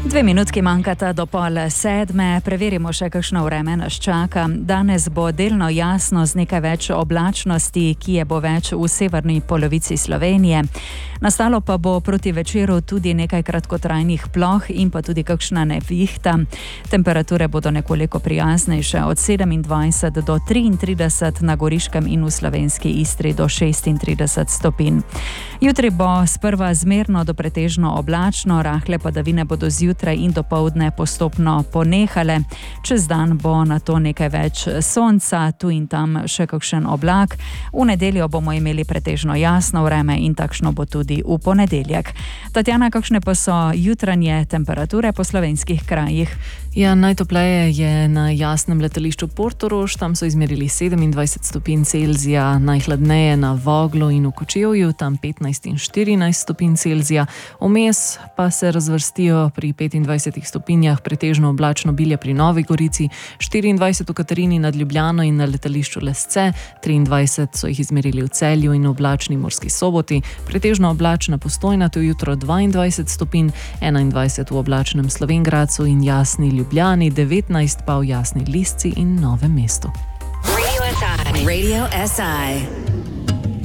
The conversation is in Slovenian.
2 minutki manjkata do 6:30, preverimo še, kakšno vreme nas čaka. Danes bo delno jasno z nekaj več oblačnosti, ki je bo več v severni polovici Slovenije. Nastalo pa bo proti večeru tudi nekaj kratkotrajnih ploh in pa tudi kakšna nevihta. Temperature bodo nekoliko prijaznejše, od 27 do 33 na Goriškem in v slovenski Istri do 36 stopinj. Jutri bo sprva zmerno do pretežno oblačno, rahle padavine bodo zjutraj in dopoldne postopno ponehale. Čez dan bo nato nekaj več sonca, tu in tam še kakšen oblak. V nedeljo bomo imeli pretežno jasno vreme in takšno bo tudi v ponedeljek. Tatjana, kakšne pa so jutranje temperature po slovenskih krajih? Ja, najtopleje je na jasnem letališču Portorož, tam so izmerili 27 stopinj Celzija, najhladneje na Voglu in v Kočevju, tam 15 in 14 stopinj Celzija. Vmes pa se razvrstijo pri 25 stopinjah pretežno oblačno Bilje pri Novi Gorici, 24 v Katarini nad Ljubljano in na letališču Lesce, 23 so jih izmerili v Celju in oblačni Murski Soboti, pretežno oblačna Postojna, to jutro 22 stopinj, 21 v oblačnem Slovenj Gradcu in jasni Ljubljani, 19 pa v jasni Lisci in Novem mestu. Radio SI.